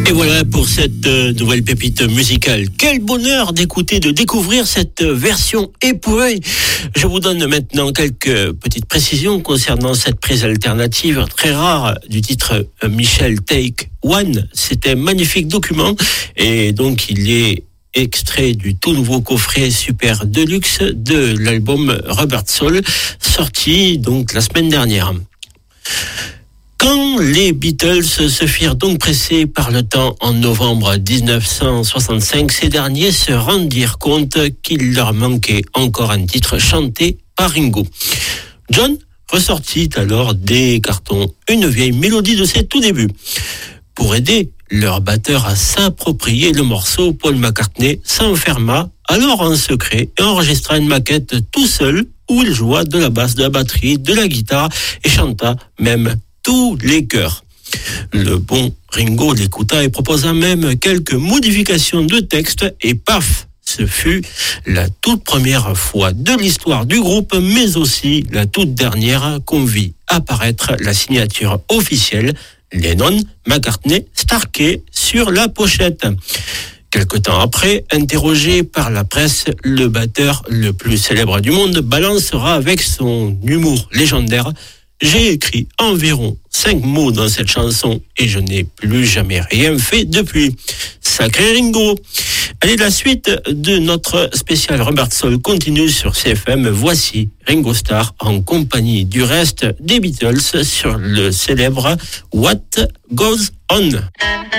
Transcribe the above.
Et voilà pour cette nouvelle pépite musicale. Quel bonheur d'écouter, de découvrir cette version épurée. Je vous donne maintenant quelques petites précisions concernant cette prise alternative très rare du titre Michel Take One. C'est un magnifique document et donc il est extrait du tout nouveau coffret Super Deluxe de l'album Rubber Soul, sorti donc la semaine dernière. Quand les Beatles se firent donc presser par le temps en novembre 1965, ces derniers se rendirent compte qu'il leur manquait encore un titre chanté par Ringo. John ressortit alors des cartons une vieille mélodie de ses tout débuts. Pour aider leur batteur à s'approprier le morceau, Paul McCartney s'enferma alors en secret et enregistra une maquette tout seul où il joua de la basse, de la batterie, de la guitare et chanta même tous les chœurs. Le bon Ringo l'écouta et proposa même quelques modifications de texte et paf, ce fut la toute première fois de l'histoire du groupe, mais aussi la toute dernière qu'on vit apparaître la signature officielle Lennon, McCartney, Starkey sur la pochette. Quelque temps après, interrogé par la presse, le batteur le plus célèbre du monde balancera avec son humour légendaire: j'ai écrit environ 5 mots dans cette chanson et je n'ai plus jamais rien fait depuis. Sacré Ringo. Allez, la suite de notre spécial Rubber Soul continue sur CFM. Voici Ringo Starr en compagnie du reste des Beatles sur le célèbre What Goes On.